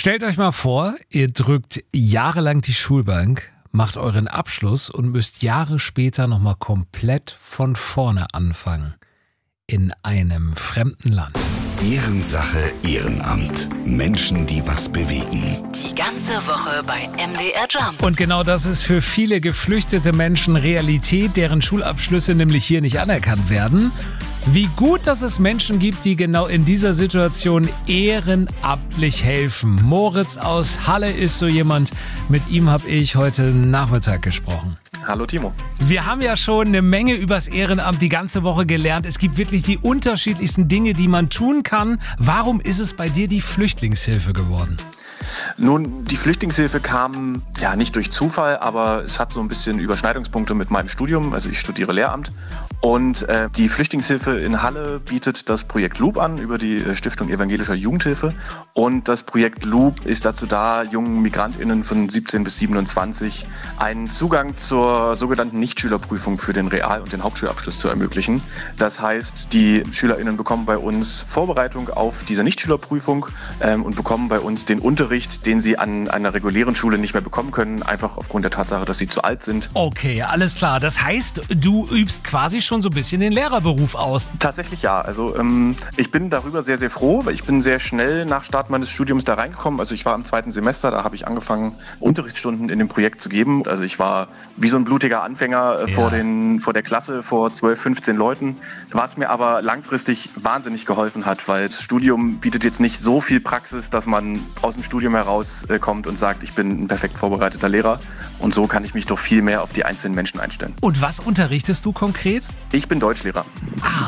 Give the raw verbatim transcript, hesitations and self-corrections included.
Stellt euch mal vor, ihr drückt jahrelang die Schulbank, macht euren Abschluss und müsst Jahre später nochmal komplett von vorne anfangen. In einem fremden Land. Ehrensache, Ehrenamt. Menschen, die was bewegen. Die ganze Woche bei M D R Jump. Und genau das ist für viele geflüchtete Menschen Realität, deren Schulabschlüsse nämlich hier nicht anerkannt werden. Wie gut, dass es Menschen gibt, die genau in dieser Situation ehrenamtlich helfen. Moritz aus Halle ist so jemand. Mit ihm habe ich heute Nachmittag gesprochen. Hallo Timo. Wir haben ja schon eine Menge übers Ehrenamt die ganze Woche gelernt. Es gibt wirklich die unterschiedlichsten Dinge, die man tun kann. Warum ist es bei dir die Flüchtlingshilfe geworden? Nun, die Flüchtlingshilfe kam ja nicht durch Zufall, aber es hat so ein bisschen Überschneidungspunkte mit meinem Studium. Also ich studiere Lehramt und äh, die Flüchtlingshilfe in Halle bietet das Projekt Loop an über die Stiftung Evangelischer Jugendhilfe. Und das Projekt Loop ist dazu da, jungen MigrantInnen von siebzehn bis siebenundzwanzig einen Zugang zur sogenannten Nichtschülerprüfung für den Real- und den Hauptschulabschluss zu ermöglichen. Das heißt, die SchülerInnen bekommen bei uns Vorbereitung auf diese Nichtschülerprüfung ähm, und bekommen bei uns den Unterricht, den sie an einer regulären Schule nicht mehr bekommen können, einfach aufgrund der Tatsache, dass sie zu alt sind. Okay, alles klar. Das heißt, du übst quasi schon so ein bisschen den Lehrerberuf aus. Tatsächlich ja. Also ähm, ich bin darüber sehr, sehr froh, weil ich bin sehr schnell nach Start meines Studiums da reingekommen. Also ich war im zweiten Semester, da habe ich angefangen, Unterrichtsstunden in dem Projekt zu geben. Also ich war wie so ein blutiger Anfänger äh, Ja. vor, den, vor der Klasse, vor zwölf, fünfzehn Leuten, was mir aber langfristig wahnsinnig geholfen hat, weil das Studium bietet jetzt nicht so viel Praxis, dass man aus dem Studium herauskommt und sagt, ich bin ein perfekt vorbereiteter Lehrer. Und so kann ich mich doch viel mehr auf die einzelnen Menschen einstellen. Und was unterrichtest du konkret? Ich bin Deutschlehrer. Ah,